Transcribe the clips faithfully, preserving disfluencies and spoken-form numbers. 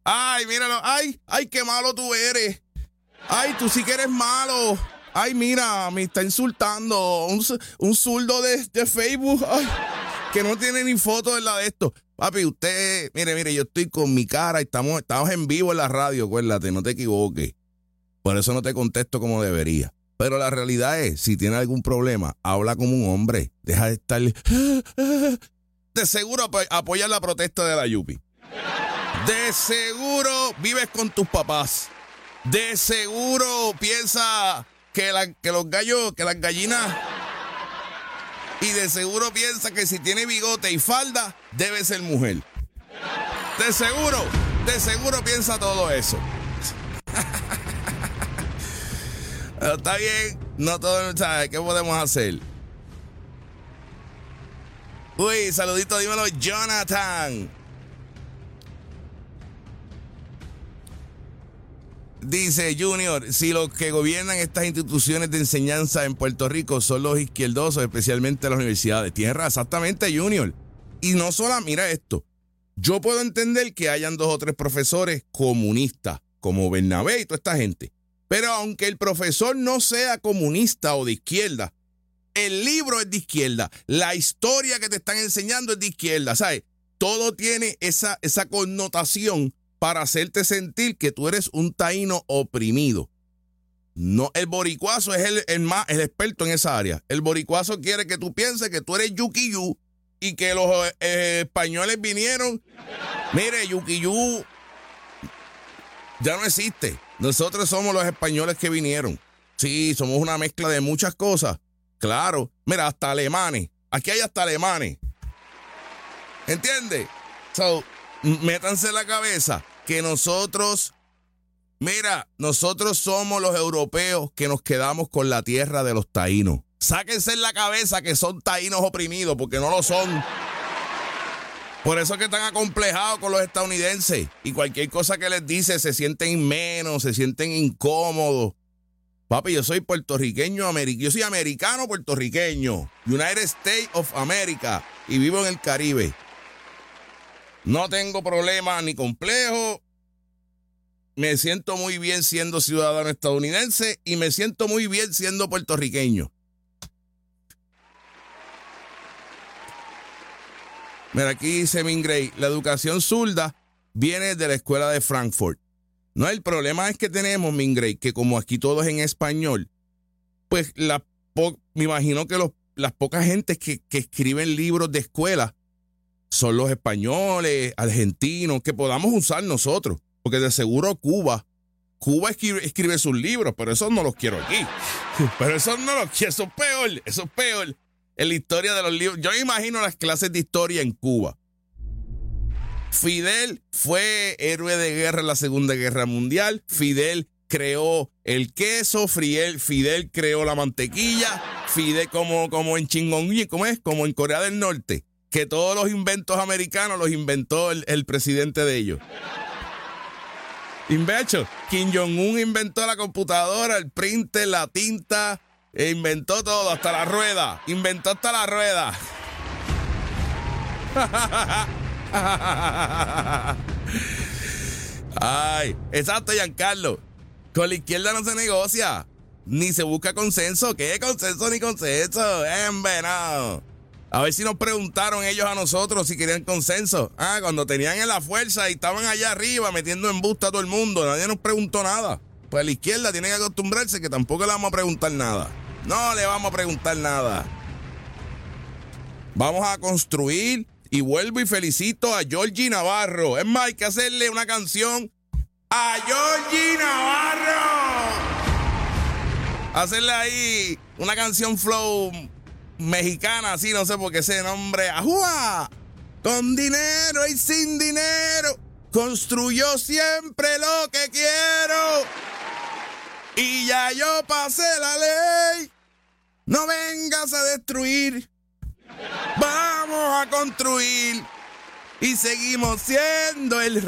Ay, míralo. Ay, ay, qué malo tú eres. Ay, tú sí que eres malo. Ay, mira, me está insultando. Un, un zurdo de, de Facebook. Ay, que no tiene ni foto de la de esto. Papi, usted, mire, mire, yo estoy con mi cara y estamos, estamos en vivo en la radio, acuérdate, no te equivoques. Por eso no te contesto como debería. Pero la realidad es, si tienes algún problema, habla como un hombre. Deja de estar... De seguro apo- apoyas la protesta de la Yupi. De seguro vives con tus papás. De seguro piensa que, la, que los gallos, que las gallinas... Y de seguro piensa que si tiene bigote y falda, debe ser mujer. De seguro, de seguro piensa todo eso. Pero está bien, no todo, ¿sabes? ¿Qué podemos hacer? Uy, saludito, dímelo, Jonathan. Dice Junior, si los que gobiernan estas instituciones de enseñanza en Puerto Rico son los izquierdosos, especialmente las universidades. Tienes razón, exactamente, Junior. Y no solo, mira esto. Yo puedo entender que hayan dos o tres profesores comunistas, como Bernabé y toda esta gente. Pero aunque el profesor no sea comunista o de izquierda, el libro es de izquierda. La historia que te están enseñando es de izquierda, ¿sabes? Todo tiene esa, esa connotación para hacerte sentir que tú eres un taíno oprimido. No, el boricuazo es el, el más el experto en esa área. El boricuazo quiere que tú pienses que tú eres Yukiyu y que los eh, españoles vinieron. Mire, Yukiyu ya no existe. Nosotros somos los españoles que vinieron. Sí, somos una mezcla de muchas cosas. Claro. Mira, hasta alemanes. Aquí hay hasta alemanes. ¿Entiendes? So, métanse en la cabeza que nosotros, mira, nosotros somos los europeos que nos quedamos con la tierra de los taínos. Sáquense en la cabeza que son taínos oprimidos, porque no lo son. Por eso es que están acomplejados con los estadounidenses. Y cualquier cosa que les dice se sienten menos, se sienten incómodos. Papi, yo soy puertorriqueño, ameri- yo soy americano puertorriqueño. United States of America. Y vivo en el Caribe. No tengo problema ni complejo. Me siento muy bien siendo ciudadano estadounidense y me siento muy bien siendo puertorriqueño. Mira, aquí dice Mingray, la educación zurda viene de la escuela de Frankfurt. No, el problema es que tenemos, Mingray, que como aquí todo es en español, pues la po- me imagino que los, las pocas gentes que, que escriben libros de escuela son los españoles, argentinos, que podamos usar nosotros. Porque de seguro Cuba, Cuba escribe, escribe sus libros, pero esos no los quiero aquí. Pero esos no los quiero, eso es peor, eso es peor. En la historia de los libros, yo me imagino las clases de historia en Cuba. Fidel fue héroe de guerra en la Segunda Guerra Mundial. Fidel creó el queso, Fidel, Fidel creó la mantequilla. Fidel como, como en Chingongui, ¿cómo es? Como en Corea del Norte. Que todos los inventos americanos los inventó el, el presidente de ellos. Invecho, Kim Jong-un inventó la computadora, el printer, la tinta, e inventó todo, hasta la rueda. Inventó hasta la rueda. Ay, exacto, Giancarlo. Con la izquierda no se negocia, ni se busca consenso. ¿Qué consenso ni consenso? ¡Embe, no! A ver si nos preguntaron ellos a nosotros si querían consenso. Ah, cuando tenían en la fuerza y estaban allá arriba metiendo en busta a todo el mundo, nadie nos preguntó nada. Pues la izquierda tiene que acostumbrarse que tampoco le vamos a preguntar nada. No le vamos a preguntar nada. Vamos a construir y vuelvo y felicito a Georgie Navarro. Es más, hay que hacerle una canción a Georgie Navarro. Hacerle ahí una canción flow mexicana, así, no sé por qué ese nombre. ¡Ajúa! Con dinero y sin dinero, construyó siempre lo que quiero. Y ya yo pasé la ley. No vengas a destruir. Vamos a construir. Y seguimos siendo el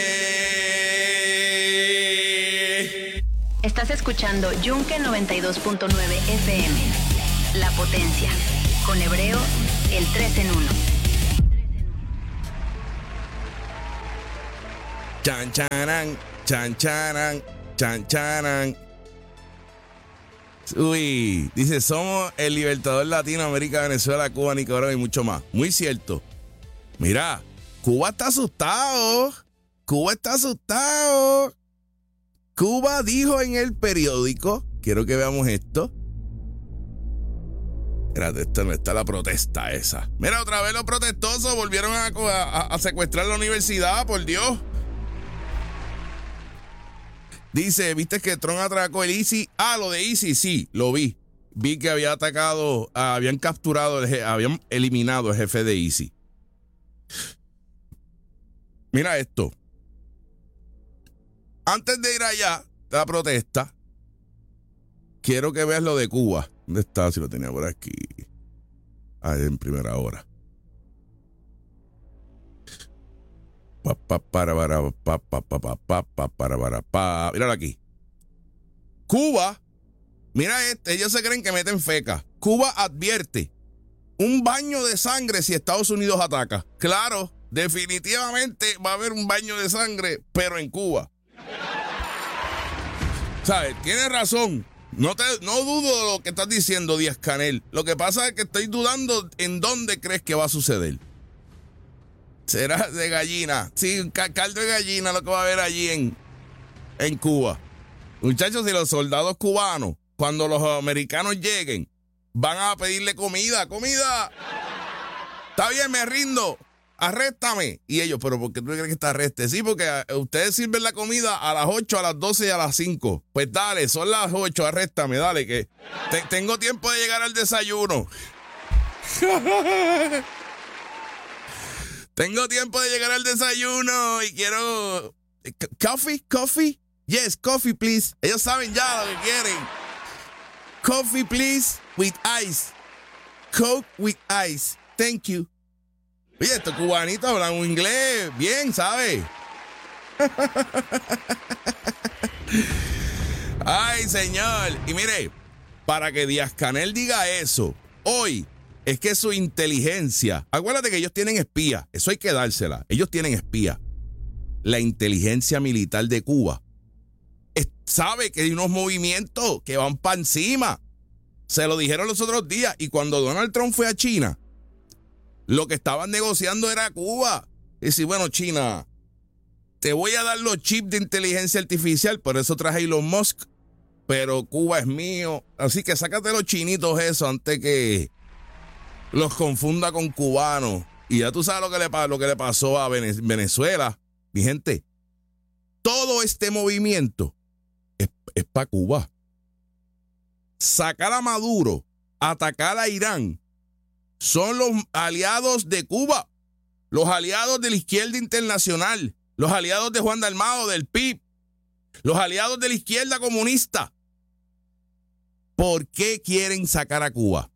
rey. Estás escuchando Yunque noventa y dos punto nueve F M. La Potencia, con Hebreo, el tres en uno. Chan charan, chan charan, chan charan. Uy, dice, somos el libertador Latinoamérica, Venezuela, Cuba, Nicaragua y mucho más. Muy cierto. Mira, Cuba está asustado. Cuba está asustado. Cuba dijo en el periódico, quiero que veamos esto. Espérate, esta no está la protesta esa. Mira, otra vez los protestosos volvieron a, a, a secuestrar la universidad, por Dios. Dice, ¿viste que Trump atracó el ISIS? Ah, lo de ISIS, sí, lo vi. Vi que había atacado, uh, habían capturado, el, habían eliminado el jefe de ISIS. Mira esto. Antes de ir allá, a la protesta, quiero que veas lo de Cuba. ¿Dónde está? Si lo tenía por aquí. Ah, en primera hora. Pa, pa, para, para, pa, pa, pa, pa, pa, pa, para, para, pa. Míralo aquí. Cuba, mira este, ellos se creen que meten feca. Cuba advierte un baño de sangre si Estados Unidos ataca. Claro, definitivamente va a haber un baño de sangre, pero en Cuba. ¿Sabes? Tienes razón. No, te, no dudo de lo que estás diciendo, Díaz-Canel. Lo que pasa es que estoy dudando en dónde crees que va a suceder. Será de gallina. Sí, caldo de gallina lo que va a haber allí en, en Cuba. Muchachos, si los soldados cubanos, cuando los americanos lleguen, van a pedirle comida, comida. Está bien, me rindo. Arréstame. Y ellos, ¿pero por qué tú crees que te arreste? Sí, porque ustedes sirven la comida a las ocho, a las doce y a las cinco. Pues dale, son las ocho, arréstame, dale, que te, tengo tiempo de llegar al desayuno. Tengo tiempo de llegar al desayuno y quiero... ¿Coffee? ¿Coffee? Yes, coffee, please. Ellos saben ya lo que quieren. Coffee, please, with ice. Coke with ice. Thank you. Oye, estos cubanitos hablan un inglés bien, ¿sabes? Ay, señor. Y mire, para que Díaz-Canel diga eso, hoy... Es que su inteligencia, acuérdate que ellos tienen espía, eso hay que dársela, ellos tienen espía. La inteligencia militar de Cuba es, sabe que hay unos movimientos que van para encima. Se lo dijeron los otros días y cuando Donald Trump fue a China, lo que estaban negociando era Cuba. Y decir, bueno, China, te voy a dar los chips de inteligencia artificial, por eso traje a Elon Musk, pero Cuba es mío. Así que sácate los chinitos eso antes que... los confunda con cubanos. Y ya tú sabes lo que le, lo que le pasó a Venezuela. Mi gente, todo este movimiento es, es para Cuba. Sacar a Maduro, atacar a Irán, son los aliados de Cuba. Los aliados de la izquierda internacional. Los aliados de Juan Dalmao, del P I B. Los aliados de la izquierda comunista. ¿Por qué quieren sacar a Cuba?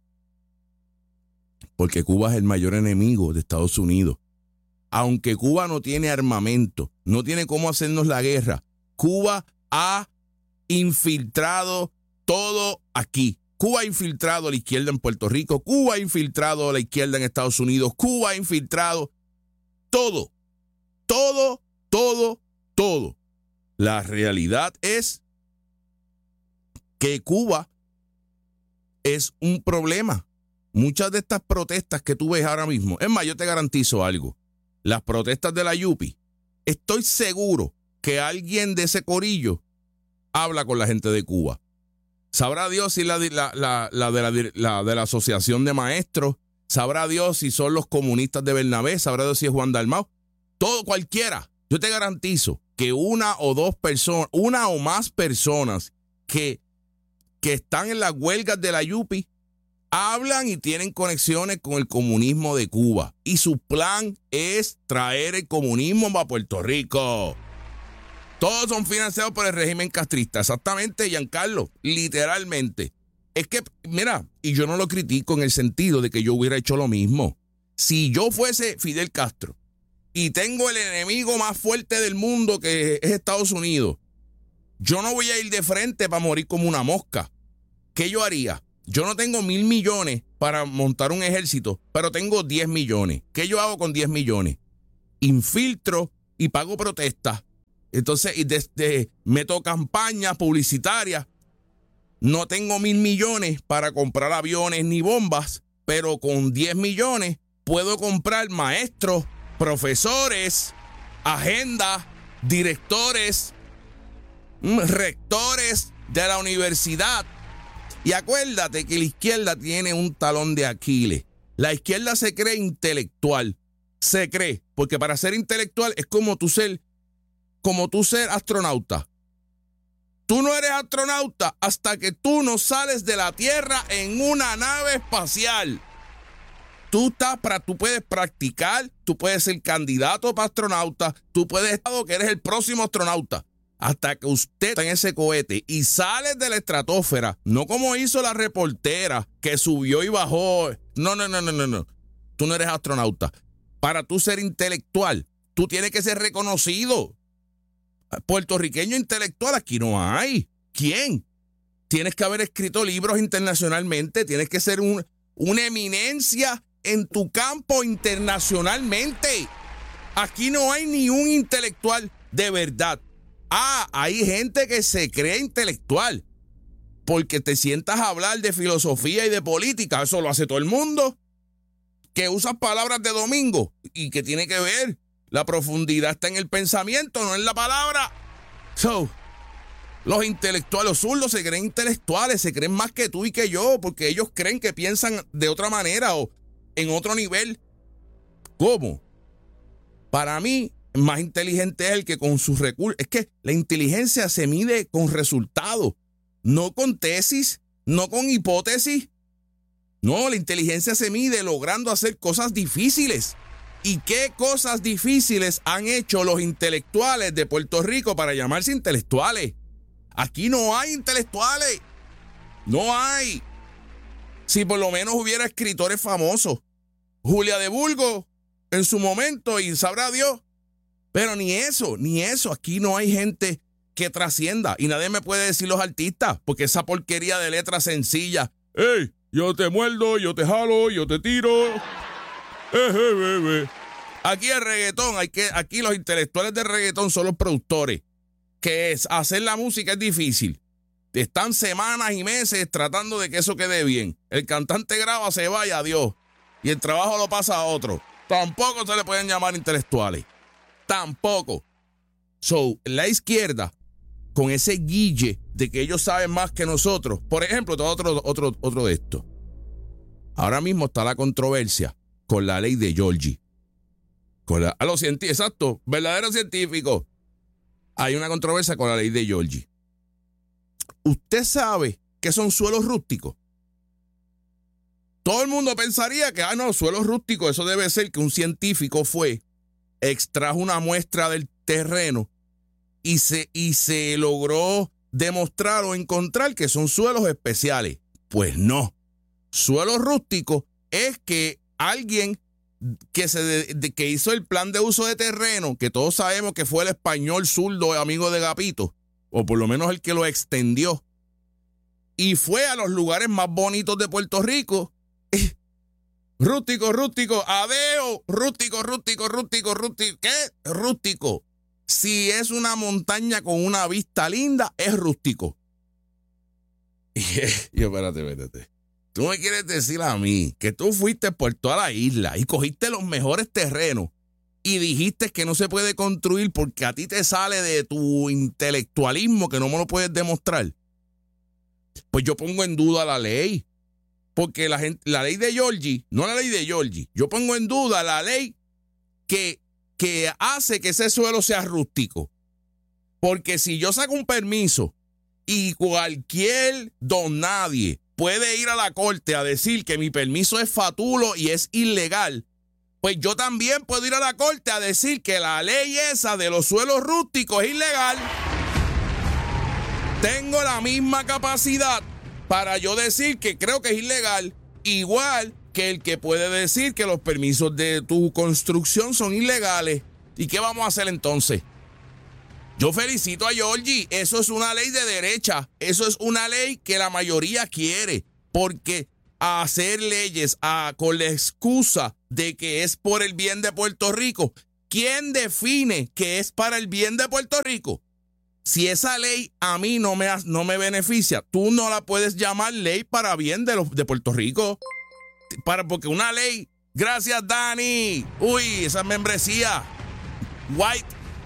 Porque Cuba es el mayor enemigo de Estados Unidos. Aunque Cuba no tiene armamento, no tiene cómo hacernos la guerra, Cuba ha infiltrado todo aquí. Cuba ha infiltrado a la izquierda en Puerto Rico, Cuba ha infiltrado a la izquierda en Estados Unidos, Cuba ha infiltrado todo, todo, todo, todo. La realidad es que Cuba es un problema. Muchas de estas protestas que tú ves ahora mismo, es más, yo te garantizo algo, las protestas de la Yupi, estoy seguro que alguien de ese corillo habla con la gente de Cuba. Sabrá Dios si la, la, la, la, de, la, la de la Asociación de Maestros, sabrá Dios si son los comunistas de Bernabé, sabrá Dios si es Juan Dalmau, todo, cualquiera. Yo te garantizo que una o dos personas, una o más personas que, que están en las huelgas de la Yupi, hablan y tienen conexiones con el comunismo de Cuba. Y su plan es traer el comunismo a Puerto Rico. Todos son financiados por el régimen castrista. Exactamente, Giancarlo. Literalmente. Es que, mira, y yo no lo critico en el sentido de que yo hubiera hecho lo mismo. Si yo fuese Fidel Castro y tengo el enemigo más fuerte del mundo que es Estados Unidos, yo no voy a ir de frente para morir como una mosca. ¿Qué yo haría? Yo no tengo mil millones para montar un ejército, pero tengo diez millones. ¿Qué yo hago con diez millones? Infiltro y pago protestas. Entonces, y desde meto campañas publicitarias. No tengo mil millones para comprar aviones ni bombas, pero con diez millones puedo comprar maestros, profesores, agendas, directores, rectores de la universidad. Y acuérdate que la izquierda tiene un talón de Aquiles. La izquierda se cree intelectual. Se cree, porque para ser intelectual es como tú ser, como tú ser astronauta. Tú no eres astronauta hasta que tú no sales de la Tierra en una nave espacial. Tú, estás, tú puedes practicar, tú puedes ser candidato para astronauta, tú puedes estar que eres el próximo astronauta. Hasta que usted está en ese cohete y sales de la estratosfera, no como hizo la reportera que subió y bajó. No, no, no, no, no, no. Tú no eres astronauta. Para tú ser intelectual, tú tienes que ser reconocido. Puertorriqueño intelectual aquí no hay. ¿Quién? Tienes que haber escrito libros internacionalmente, tienes que ser un, una eminencia en tu campo internacionalmente. Aquí no hay ni un intelectual de verdad. Ah, hay gente que se cree intelectual porque te sientas a hablar de filosofía y de política. Eso lo hace todo el mundo. Que usas palabras de domingo y que tiene que ver. La profundidad está en el pensamiento, no en la palabra. So, los intelectuales, los zurdos se creen intelectuales, se creen más que tú y que yo, porque ellos creen que piensan de otra manera o en otro nivel. ¿Cómo? Para mí, más inteligente es el que con sus recursos. Es que la inteligencia se mide con resultados, no con tesis, no con hipótesis. No, la inteligencia se mide logrando hacer cosas difíciles. ¿Y qué cosas difíciles han hecho los intelectuales de Puerto Rico para llamarse intelectuales? Aquí no hay intelectuales. No hay. Si por lo menos hubiera escritores famosos. Julia de Burgos en su momento y sabrá Dios. Pero ni eso, ni eso. Aquí no hay gente que trascienda. Y nadie me puede decir los artistas, porque esa porquería de letras sencillas. ¡Ey! Yo te muerdo, yo te jalo, yo te tiro. Aquí el reggaetón, hay que, aquí los intelectuales de reggaetón son los productores. Que es hacer la música es difícil. Están semanas y meses tratando de que eso quede bien. El cantante graba, se vaya, adiós. Y el trabajo lo pasa a otro. Tampoco se le pueden llamar intelectuales. Tampoco. So, la izquierda, con ese guille de que ellos saben más que nosotros. Por ejemplo, otro, otro, otro de estos. Ahora mismo está la controversia con la ley de Georgie. Con la, a los científicos, exacto, verdaderos científicos. Hay una controversia con la ley de Georgie. ¿Usted sabe qué son suelos rústicos? Todo el mundo pensaría que, ah, no, suelos rústicos, eso debe ser que un científico fue, extrajo una muestra del terreno y se, y se logró demostrar o encontrar que son suelos especiales. Pues no. Suelos rústicos es que alguien que, se de, de, que hizo el plan de uso de terreno, que todos sabemos que fue el español zurdo amigo de Gapito, o por lo menos el que lo extendió, y fue a los lugares más bonitos de Puerto Rico. Rústico, rústico, adeo, rústico, rústico, rústico, rústico. ¿Qué? Rústico. Si es una montaña con una vista linda, es rústico. Y yo, espérate, espérate. Tú me quieres decir a mí que tú fuiste por toda la isla y cogiste los mejores terrenos y dijiste que no se puede construir porque a ti te sale de tu intelectualismo que no me lo puedes demostrar. Pues yo pongo en duda la ley. Porque la, gente, la ley de Georgie, no la ley de Georgie, yo pongo en duda la ley que, que hace que ese suelo sea rústico. Porque si yo saco un permiso y cualquier don nadie puede ir a la corte a decir que mi permiso es fatulo y es ilegal, pues yo también puedo ir a la corte a decir que la ley esa de los suelos rústicos es ilegal. Tengo la misma capacidad para yo decir que creo que es ilegal, igual que el que puede decir que los permisos de tu construcción son ilegales. ¿Y qué vamos a hacer entonces? Yo felicito a Georgie, eso es una ley de derecha, eso es una ley que la mayoría quiere, porque hacer leyes a, con la excusa de que es por el bien de Puerto Rico, ¿Quién define que es para el bien de Puerto Rico? Si esa ley a mí no me, no me beneficia, tú no la puedes llamar ley para bien de, los, de Puerto Rico. Para, porque una ley, gracias Dani, uy, esa membresía, White,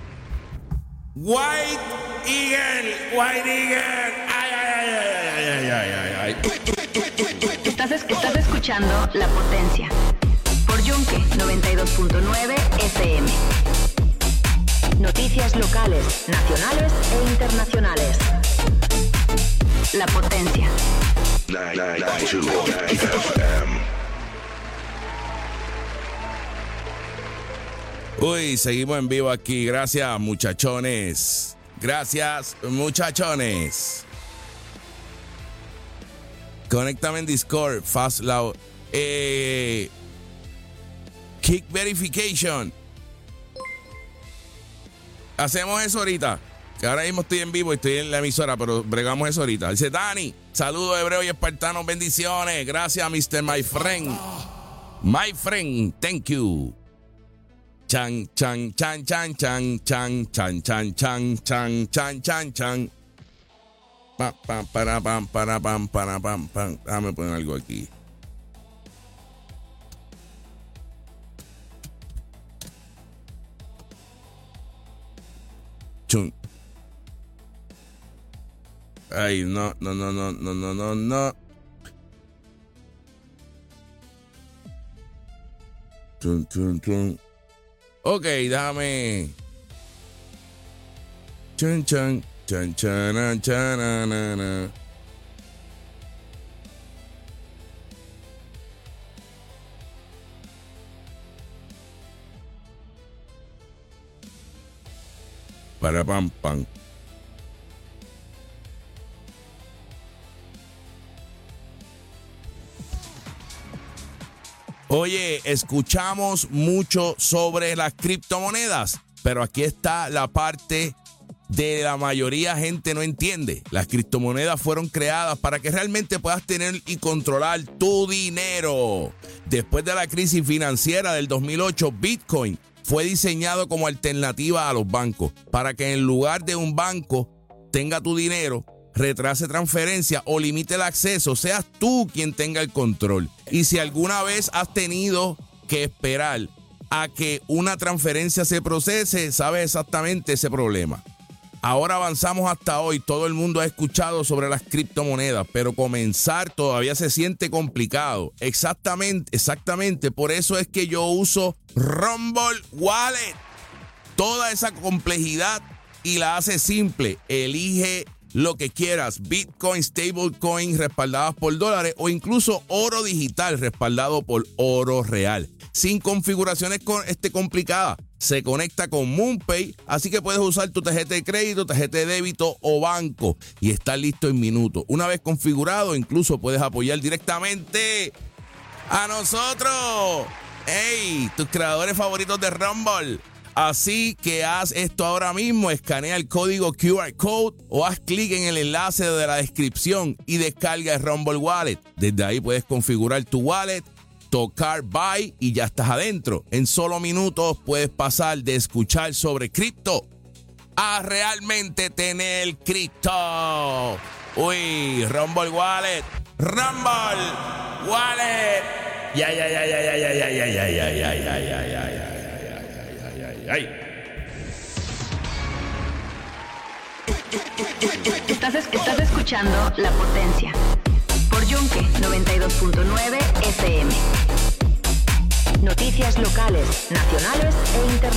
White Eagle, White Eagle, ay, ay, ay, ay, ay, ay, ay, ay. Estás, estás escuchando La Potencia por Yunque noventa y dos punto nueve F M. Noticias locales, nacionales e internacionales. La Potencia. noventa y dos punto nueve F M. Uy, seguimos en vivo aquí. Gracias, muchachones. Gracias, muchachones. Conéctame en Discord, Fast Loud. Eh, Kick Verification. Hacemos eso ahorita. Que ahora mismo estoy en vivo y estoy en la emisora, pero bregamos eso ahorita. Dice Dani, saludos hebreos y espartanos, bendiciones. Gracias, mister My Friend. My Friend, thank you. Chan, chan, chan, chan, chan, chan, chan, chan, chan, chan, chan, chan, chan. Pam, pam, para, pam, para, pam, para, pam, pam. Déjame poner algo aquí. Chun. Ay, no, no, no, no, no, no, no, no. Chun, chun, chun. Ok, déjame. Chun, chun, chun, chun, chun, chun. Para pam pam. Oye, escuchamos mucho sobre las criptomonedas, pero aquí está la parte de la mayoría gente no entiende. Las criptomonedas fueron creadas para que realmente puedas tener y controlar tu dinero. Después de la crisis financiera del dos mil ocho, Bitcoin fue diseñado como alternativa a los bancos, para que en lugar de un banco tenga tu dinero, retrase transferencia o limite el acceso, seas tú quien tenga el control. Y si alguna vez has tenido que esperar a que una transferencia se procese, sabes exactamente ese problema. Ahora avanzamos hasta hoy. Todo el mundo ha escuchado sobre las criptomonedas, pero comenzar todavía se siente complicado. Exactamente, exactamente. Por eso es que yo uso Rumble Wallet. Toda esa complejidad y la hace simple. Elige lo que quieras. Bitcoin, stablecoin respaldadas por dólares o incluso oro digital respaldado por oro real. Sin configuraciones con, este, complicadas. Se conecta con MoonPay, así que puedes usar tu tarjeta de crédito, tarjeta de débito o banco y estar listo en minutos. Una vez configurado, incluso puedes apoyar directamente a nosotros. ¡Hey! Tus creadores favoritos de Rumble. Así que haz esto ahora mismo, escanea el código Q R Code o haz clic en el enlace de la descripción y descarga el Rumble Wallet. Desde ahí puedes configurar tu wallet, tocar buy y ya estás adentro. En solo minutos puedes pasar de escuchar sobre cripto a realmente tener cripto. Uy, Rumble Wallet, Rumble Wallet. Ya, ya, ya, ya, ya, ya, ya, ya, ya, ya, ya, ya, ya, ya, ya. Ay. Estás, estás escuchando La Potencia por Yunque noventa y dos punto nueve F M. Noticias locales, nacionales e internacionales.